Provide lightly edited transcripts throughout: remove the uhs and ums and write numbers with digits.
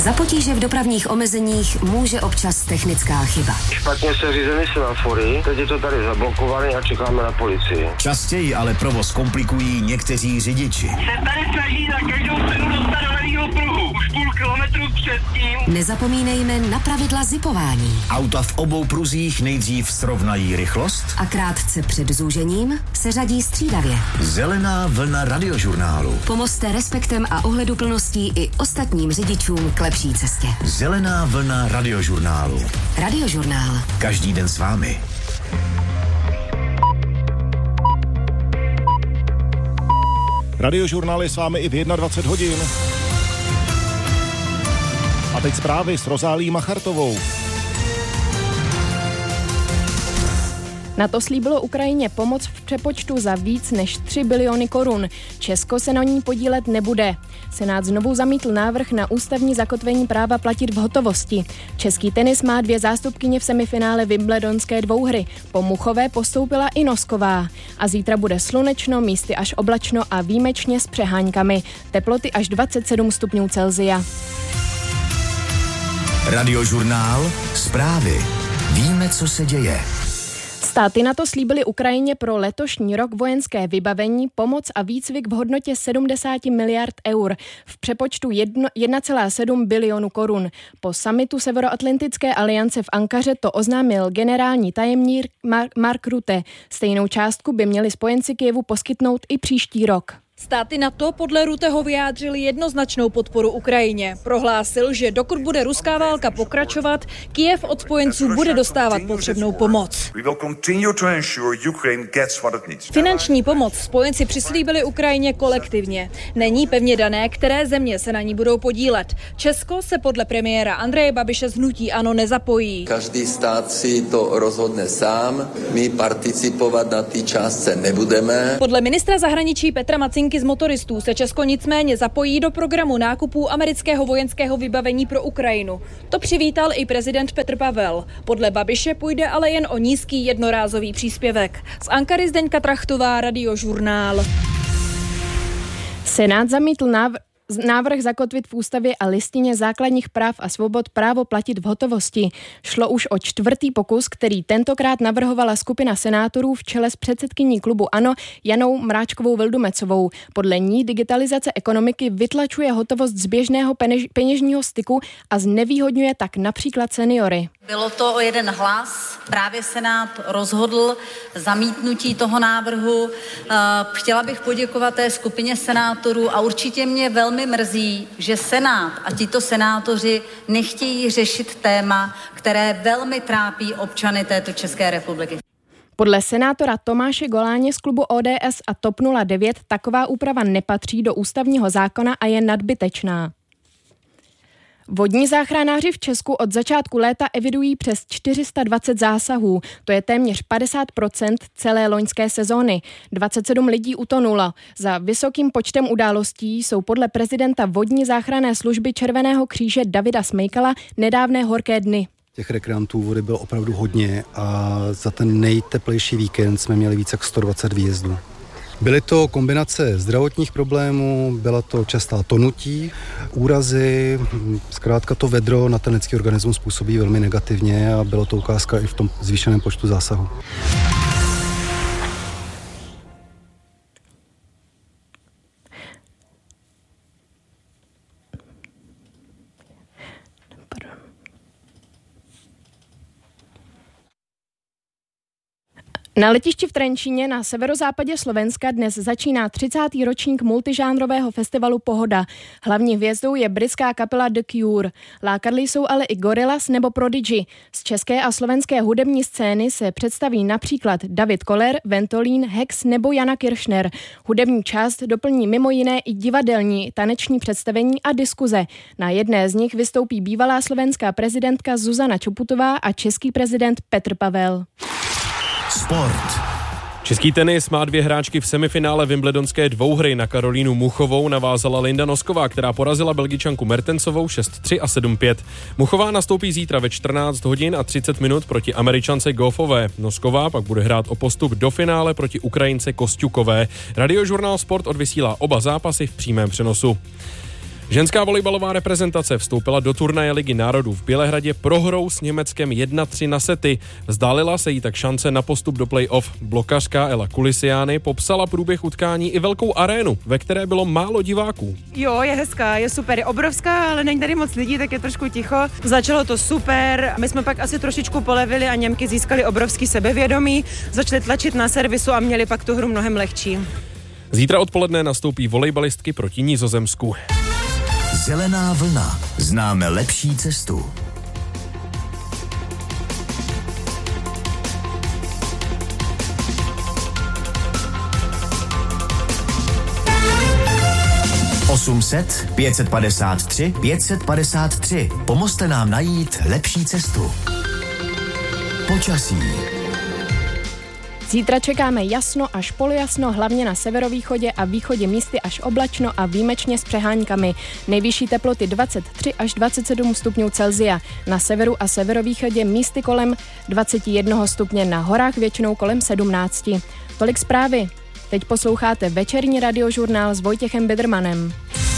Za potíže v dopravních omezeních může občas technická chyba. Špatně se řízený semafory, teď je to tady zablokované a čekáme na policii. Častěji ale provoz komplikují někteří řidiči. Se tady snaží za každou cenu dostat do levýho pruhu. Už půl kilometru předtím. Nezapomínejme na pravidla zipování. Auta v obou pruzích nejdřív srovnají rychlost A krátce před zúžením se řadí střídavě. Zelená vlna Radiožurnálu. Pomozte respektem a ohleduplností i ostatním řidičům k lepší cestě. Zelená vlna Radiožurnálu. Radiožurnál. Každý den s vámi. Radiožurnál je s vámi i v 21 hodin. A teď zprávy s Rozálí Machartovou. NATO slíbilo Ukrajině pomoc v přepočtu za víc než 3 biliony korun. Česko se na ní podílet nebude. Senát znovu zamítl návrh na ústavní zakotvení práva platit v hotovosti. Český tenis má 2 zástupkyně v semifinále Wimbledonské dvouhry. Po Muchové postoupila i Nosková. A zítra bude slunečno, místy až oblačno a výjimečně s přeháňkami. Teploty až 27 stupňů Celsia. Radiožurnál. Zprávy. Víme, co se děje. Státy NATO slíbily Ukrajině pro letošní rok vojenské vybavení, pomoc a výcvik v hodnotě 70 miliard eur, v přepočtu 1,7 bilionu korun. Po summitu Severoatlantické aliance v Ankaře to oznámil generální tajemník Mark Rutte. Stejnou částku by měli spojenci Kyjevu poskytnout i příští rok. Státy NATO podle Rutteho vyjádřili jednoznačnou podporu Ukrajině. Prohlásil, že dokud bude ruská válka pokračovat, Kyjev od spojenců bude dostávat potřebnou pomoc. Finanční pomoc spojenci přislíbili Ukrajině kolektivně. Není pevně dané, které země se na ní budou podílet. Česko se podle premiéra Andreje Babiše z hnutí ANO nezapojí. Každý stát si to rozhodne sám, my participovat na té částce nebudeme. Podle ministra zahraničí Petra Macinky z motoristů se Česko nicméně zapojí do programu nákupů amerického vojenského vybavení pro Ukrajinu. To přivítal i prezident Petr Pavel. Podle Babiše půjde ale jen o nízký jednorázový příspěvek. Z Ankary Zdeňka Trachtová, Radiožurnál. Senát zamítl návrh zakotvit v ústavě a listině základních práv a svobod právo platit v hotovosti. Šlo už o 4. pokus, který tentokrát navrhovala skupina senátorů v čele s předsedkyní klubu ANO Janou Mráčkovou Vildumecovou. Podle ní digitalizace ekonomiky vytlačuje hotovost z běžného peněžního styku a znevýhodňuje tak například seniory. Bylo to o 1 hlas, právě Senát rozhodl zamítnutí toho návrhu. Chtěla bych poděkovat té skupině senátorů a určitě mě velmi mrzí, že Senát a tito senátoři nechtějí řešit téma, které velmi trápí občany této České republiky. Podle senátora Tomáše Goláně z klubu ODS a TOP 09 taková úprava nepatří do ústavního zákona a je nadbytečná. Vodní záchranáři v Česku od začátku léta evidují přes 420 zásahů. To je téměř 50% celé loňské sezóny. 27 lidí utonulo. Za vysokým počtem událostí jsou podle prezidenta vodní záchranné služby Červeného kříže Davida Smejkala nedávné horké dny. Těch rekreantů vody bylo opravdu hodně a za ten nejteplejší víkend jsme měli více jak 120 výjezdů. Byly to kombinace zdravotních problémů, byla to častá tonutí, úrazy, zkrátka to vedro na ten lidský organismus působí velmi negativně a bylo to ukázka i v tom zvýšeném počtu zásahů. Na letišti v Trenčíně na severozápadě Slovenska dnes začíná 30. ročník multižánrového festivalu Pohoda. Hlavní hvězdou je britská kapela The Cure. Lákadly jsou ale i Gorillaz nebo Prodigy. Z české a slovenské hudební scény se představí například David Koller, Ventolín, Hex nebo Jana Kiršner. Hudební část doplní mimo jiné i divadelní, taneční představení a diskuze. Na jedné z nich vystoupí bývalá slovenská prezidentka Zuzana Čaputová a český prezident Petr Pavel. Sport. Český tenis má 2 hráčky v semifinále Wimbledonské dvouhry. Na Karolínu Muchovou navázala Linda Nosková, která porazila Belgičanku Mertensovou 6-3 a 7-5. Muchová nastoupí zítra ve 14 hodin a 30 minut proti Američance Goffové. Nosková pak bude hrát o postup do finále proti Ukrajince Kosťukové. Radiožurnál Sport odvysílá oba zápasy v přímém přenosu. Ženská volejbalová reprezentace vstoupila do turnaje Ligy národů v Bělehradě prohrou s Německem 1-3 na sety. Vzdálila se jí tak šance na postup do play-off. Blokařka Ela Kulisiány popsala průběh utkání i velkou arénu, ve které bylo málo diváků. Jo, je hezká, je super, je obrovská, ale není tady moc lidí, tak je trošku ticho. Začalo to super, my jsme pak asi trošičku polevili a Němky získali obrovský sebevědomí, začali tlačit na servisu a měli pak tu hru mnohem lehčí. Zítra odpoledne nastoupí volejbalistky proti Nizozemsku. Zelená vlna. Známe lepší cestu. (800 553 553). Pomozte nám najít lepší cestu. Počasí. Zítra čekáme jasno až polojasno, hlavně na severovýchodě a východě místy až oblačno a výjimečně s přeháňkami. Nejvyšší teploty 23 až 27 stupňů Celsia. Na severu a severovýchodě místy kolem 21 stupně, na horách většinou kolem 17. Tolik zprávy. Teď posloucháte večerní radiožurnál s Vojtěchem Bidermanem.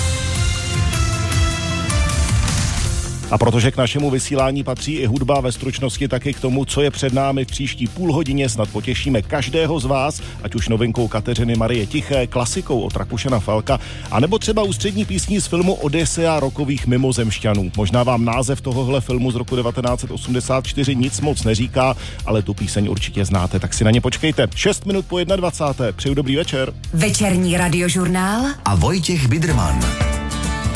A protože k našemu vysílání patří i hudba, ve stručnosti taky k tomu, co je před námi v příští půlhodině, snad potěšíme každého z vás, ať už novinkou Kateřiny Marie Tiché, klasikou od Rakušana Falka, anebo třeba ústřední písní z filmu Odysea rokových mimozemšťanů. Možná vám název tohohle filmu z roku 1984 nic moc neříká, ale tu píseň určitě znáte, tak si na ně počkejte. 6 minut po 21. Přeju dobrý večer. Večerní radiožurnál a Vojtěch Biderman.